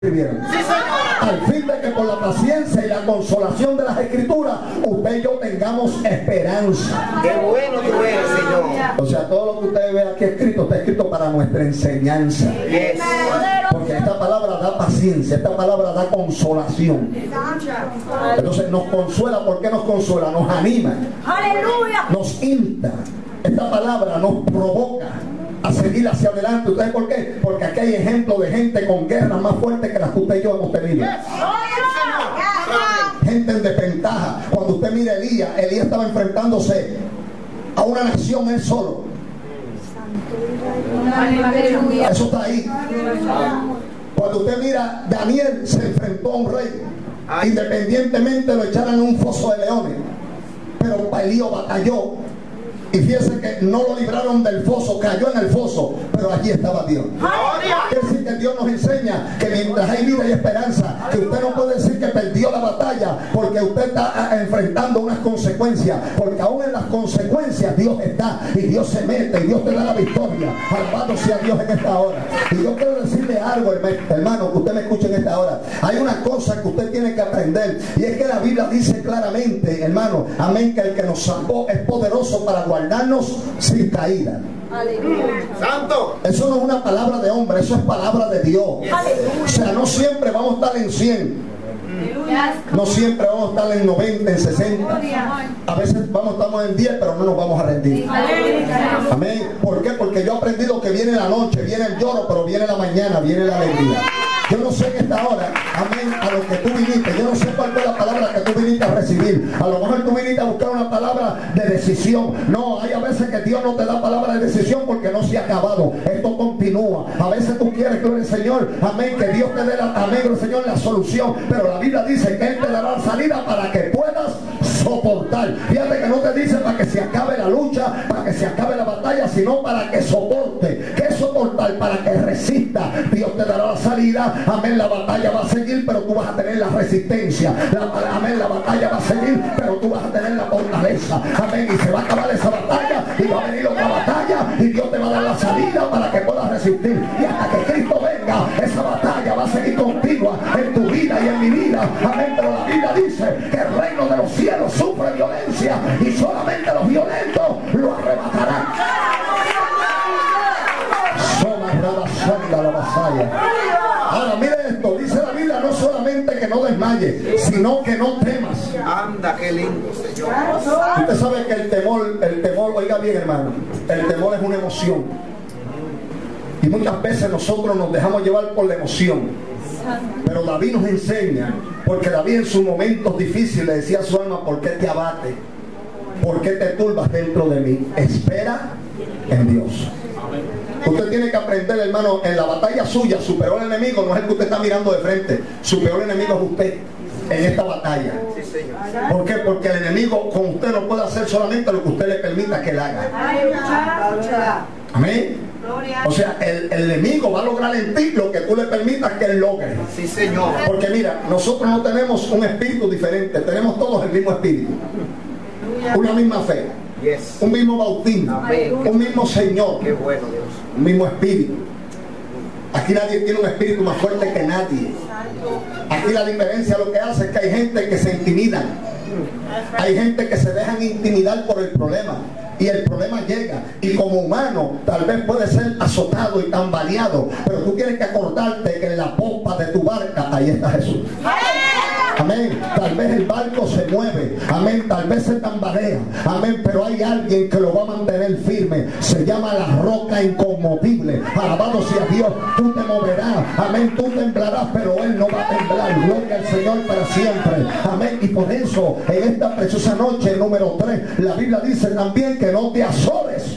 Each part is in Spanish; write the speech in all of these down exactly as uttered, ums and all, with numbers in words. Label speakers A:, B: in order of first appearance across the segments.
A: escribieron. Al fin de que por la paciencia y la consolación de las escrituras usted y yo tengamos esperanza.
B: Qué bueno tú eres, Señor.
A: O sea, todo lo que usted ve aquí escrito está escrito para nuestra enseñanza.
B: Yes.
A: Porque esta palabra da paciencia, esta palabra da consolación. Entonces nos consuela. ¿Por qué nos consuela? Nos anima.
C: Aleluya.
A: Nos insta. Esta palabra nos provoca a seguir hacia adelante. ¿Ustedes por qué? Porque aquí hay ejemplos de gente con guerras más fuertes que las que usted y yo hemos tenido. Gente en desventaja. Cuando usted mira a Elías, Elías estaba enfrentándose a una nación él solo. Eso está ahí. Cuando usted mira, Daniel se enfrentó a un rey. Independientemente lo echaran en un foso de leones, pero Elías batalló. Y fíjense que no lo libraron del foso, cayó en el foso, pero allí estaba Dios. Quiere decir que Dios nos enseña que mientras hay vida y esperanza, que usted no puede decir que perdió la batalla porque usted está enfrentando unas consecuencias, porque aún en las consecuencias Dios está y Dios se mete y Dios te da la victoria. Alabado sea Dios en esta hora. Y yo quiero decirle algo, hermano, que usted me escuche en esta hora. Hay una cosa que usted tiene que aprender, y es que la Biblia dice claramente, hermano, amén, que el que nos salvó es poderoso para guardar darnos sin caída.
C: Aleluya.
B: Santo.
A: Eso no es una palabra de hombre, eso es palabra de Dios. O sea, no siempre vamos a estar en cien, no siempre vamos a estar en noventa, en sesenta. A veces vamos, estamos en diez, pero no nos vamos a rendir. Amén. ¿Por qué? Porque yo he aprendido que viene la noche, viene el lloro, pero viene la mañana, viene la alegría. Yo no sé en esta hora, amén, a lo que tú viniste. Yo no sé cuál fue la palabra que tú viniste a recibir. A lo mejor tú viniste a buscar una palabra de decisión. No, hay a veces que Dios no te da palabra de decisión porque no se ha acabado. Esto continúa. A veces tú quieres, gloria al Señor, amén, que Dios te dé la, amén, gloria al Señor, la solución. Pero la Biblia dice que Él te dará la salida para que puedas soportar. Fíjate que no te dice para que se acabe la lucha, para que se acabe la batalla, sino para que soporte. ¿Qué es soportar? Para que resista. Dios te dará la salida. Amén, la batalla va a seguir, pero tú vas a tener la resistencia. La, amén, la batalla va a seguir, pero tú vas a tener la fortaleza. Amén, y se va a acabar esa batalla y va a venir otra batalla y Dios te va a dar la salida para que puedas resistir. Y hasta que Cristo venga, esa batalla va a seguir continua en tu vida y en mi vida. Amén, pero la Biblia dice que el reino de los cielos sufre violencia y solamente los violentos lo arrebatarán. Soma rabasanda la vasalla. Ahora mire esto, dice la Biblia no solamente que no desmayes, sino que no temas.
B: Anda, qué lindo, Señor.
A: Usted sabe que el temor, el temor, oiga bien, hermano, el temor es una emoción. Y muchas veces nosotros nos dejamos llevar por la emoción. Pero David nos enseña, porque David en sus momentos difíciles le decía a su alma, ¿por qué te abate? ¿Por qué te turbas dentro de mí? Espera en Dios. Usted tiene que aprender, hermano, en la batalla suya, su peor enemigo no es el que usted está mirando de frente. Su peor enemigo es usted en esta batalla. ¿Por qué? Porque el enemigo con usted no puede hacer solamente lo que usted le permita que él haga. Amén. O sea, el, el enemigo va a lograr en ti lo que tú le permitas que él logre.
B: Sí, Señor.
A: Porque mira, nosotros no tenemos un espíritu diferente, tenemos todos el mismo espíritu, una misma fe.
B: Yes.
A: Un mismo bautismo.
B: Amén.
A: Un mismo Señor.
B: Qué bueno, Dios.
A: Un mismo espíritu. Aquí nadie tiene un espíritu más fuerte que nadie. Aquí la diferencia lo que hace es que hay gente que se intimidan. Hay gente que se dejan intimidar por el problema. Y el problema llega. Y como humano tal vez puede ser azotado y tambaleado. Pero tú tienes que acordarte que en la popa de tu barca ahí está Jesús. Amén. Tal vez el barco se mueve. Amén. Tal vez se tambalea. Amén. Pero hay alguien que lo va a mantener firme. Se llama la roca inconmovible. Alabado sea Dios. Tú te moverás. Amén. Tú temblarás, pero Él no va a temblar. Gloria al Señor para siempre. Amén. Y por eso, en esta preciosa noche, número tres, la Biblia dice también que no te azores.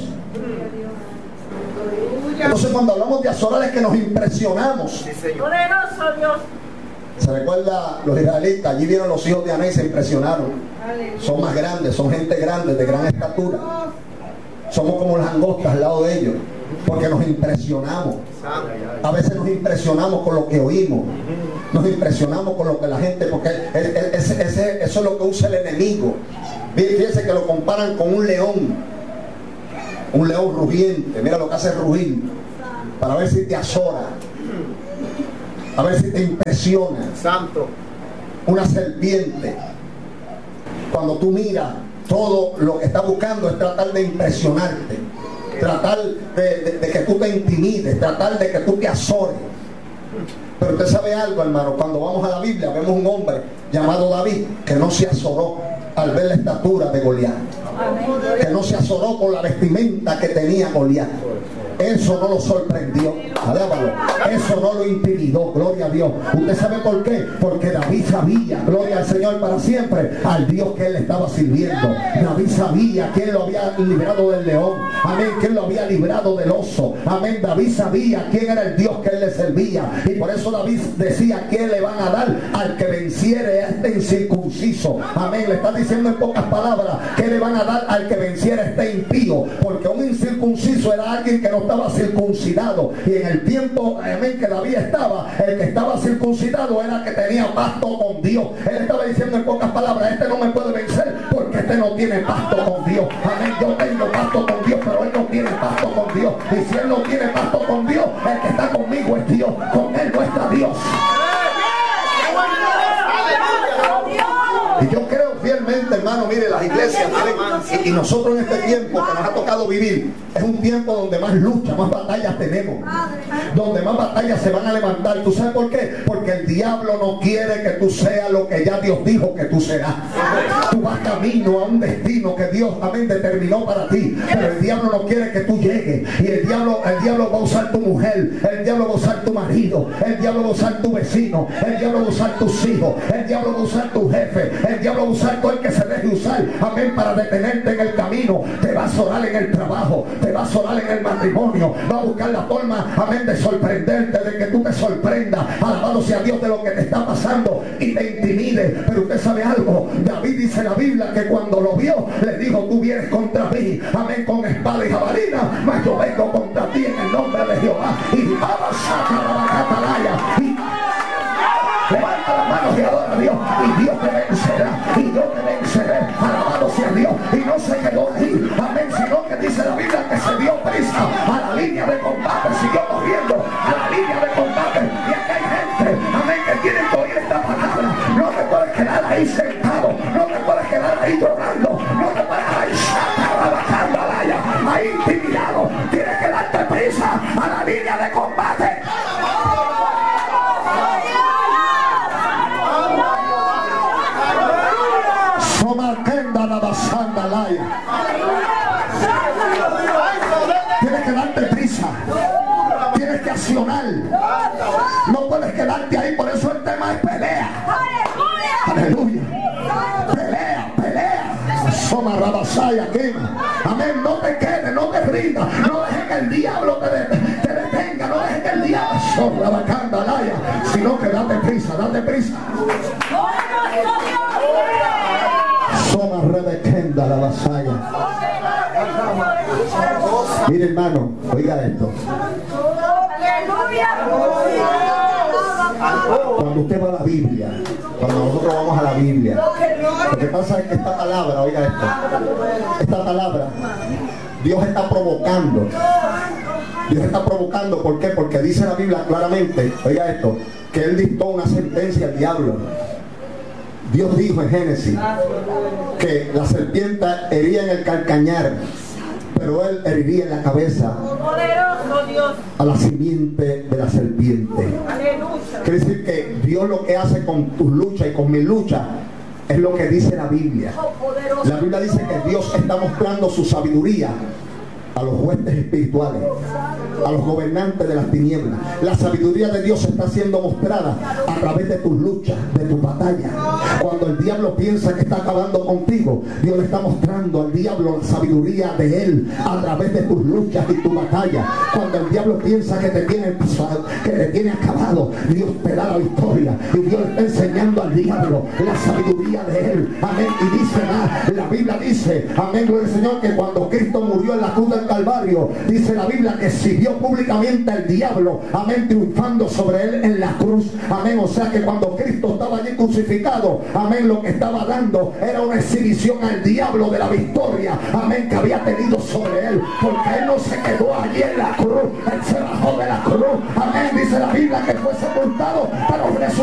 A: Entonces, cuando hablamos de azorar es que nos impresionamos.
B: Sí, Señor.
C: Poderoso Dios.
A: Se recuerda los israelitas, allí vieron los hijos de Aná y se impresionaron. Son más grandes, son gente grande, de gran estatura. Somos como las langostas al lado de ellos, porque nos impresionamos. A veces nos impresionamos con lo que oímos, nos impresionamos con lo que la gente, porque ese, ese, eso es lo que usa el enemigo. Fíjense que lo comparan con un león, un león rugiente. Mira lo que hace rugir para ver si te azora. A ver si te impresiona.
B: Santo.
A: Una serpiente, cuando tú miras, todo lo que está buscando es tratar de impresionarte, tratar de, de, de que tú te intimides, tratar de que tú te azores. Pero usted sabe algo, hermano, cuando vamos a la Biblia vemos un hombre llamado David que no se azoró al ver la estatura de Goliat, que no se azoró por la vestimenta que tenía Goliat. Eso no lo sorprendió, alábalo. Eso no lo intimidó, gloria a Dios. ¿Usted sabe por qué? Porque David sabía, gloria al Señor para siempre, al Dios que él estaba sirviendo. David sabía quién lo había librado del león, amén, quién lo había librado del oso, amén. David sabía quién era el Dios que él le servía, y por eso David decía: ¿quién le van a dar al que venciere a este incircunciso? Amén. Le está diciendo en pocas palabras: ¿qué le van a dar al que venciera a este impío? Porque un incircunciso era alguien que no estaba circuncidado, y en el tiempo, amén, que David estaba, el que estaba circuncidado era el que tenía pacto con Dios. Él estaba diciendo en pocas palabras: este no me puede vencer porque este no tiene pacto con Dios. Amén. Yo tengo pacto con Dios, pero él no tiene pacto con Dios, y si él no tiene pacto con Dios, el que está conmigo es Dios, con él no está Dios. Y yo creo fielmente, hermano, mire, las iglesias tienen, y, y nosotros en este tiempo que nos ha tocado vivir, es un tiempo donde más lucha, más batallas tenemos, donde más batallas se van a levantar. ¿Tú sabes por qué? Porque el diablo no quiere que tú seas lo que ya Dios dijo que tú serás. Tú vas camino a un destino que Dios, amén, determinó para ti, pero el diablo no quiere que tú llegues, y el diablo, el diablo va a usar tu mujer, el diablo va a usar tu marido, el diablo va a usar tu vecino, el diablo va a usar tus hijos, el diablo va a usar tu jefe, el diablo va a usar todo el que se deje usar, amén, para detenerte en el camino. Te va a azorar en el trabajo, te va a azorar en el matrimonio, va a buscar la forma, amén, de sorprenderte, de que tú te sorprendas, alabado sea Dios, de lo que te está pasando y te intimide. Pero usted sabe algo, David dice la Biblia que cuando lo vio, le dijo: tú vienes contra mí, amén, con espada y jabalina, mas yo vengo contra ti en el nombre de Jehová. Y vamos a la catalaya, y levanta las manos y adora a Dios, y Dios te vencerá, y yo te venceré, alabado sea Dios. Y no se quedó ahí, amén, sino que dice la Biblia que se dio prisa a la línea de combate, siguió corriendo a la línea de combate. Y aquí hay gente, amén, que tiene que oír esta palabra. No te puedes quedar ahí sentado, no te puedes quedar ahí llorando, no te puedes ahí trabajando ahí intimidado. Tienes que darte prisa a la línea de combate. Tienes que darte prisa, tienes que accionar, no puedes quedarte ahí. Por eso el tema es pelea. Aleluya. Pelea, pelea. Soma rabasaya, quema. Amén. No te quedes, no te rindas, no dejes que el diablo te, de, te detenga, no dejes que el diablo sobra la candalaya, sino que date prisa, date prisa. Soma rebequenda la vasalla. Mire, hermano, oiga esto. Cuando usted va a la Biblia, cuando nosotros vamos a la Biblia, lo que pasa es que esta palabra, oiga esto, esta palabra, Dios está provocando. Dios está provocando, ¿por qué? Porque dice la Biblia claramente, oiga esto, que Él dictó una sentencia al diablo. Dios dijo en Génesis que la serpiente hería en el calcañar, pero él heriría en la cabeza a la simiente de la serpiente. Quiere decir que Dios lo que hace con tus luchas y con mi lucha es lo que dice la Biblia. La Biblia dice que Dios está mostrando su sabiduría a los huestes espirituales, a los gobernantes de las tinieblas. La sabiduría de Dios está siendo mostrada a través de tus luchas, de tu batalla. Cuando el diablo piensa que está acabando contigo, Dios le está mostrando al diablo la sabiduría de Él a través de tus luchas y tu batalla. Cuando el diablo piensa que te tiene, que te tiene acabado, Dios te da la victoria, y Dios está enseñando al diablo la sabiduría de Él. Amén. Y dice más, la Biblia dice, amén, gloria al Señor, que cuando Cristo murió en la cruz del Calvario, dice la Biblia que si exhibió públicamente al diablo, amén, triunfando sobre él en la cruz, amén. O sea que cuando Cristo estaba allí crucificado, amén, lo que estaba dando era una exhibición al diablo de la victoria, amén, que había tenido sobre él, porque él no se quedó allí en la cruz, él se bajó de la cruz, amén. Dice la Biblia que fue sepultado, pero resucitó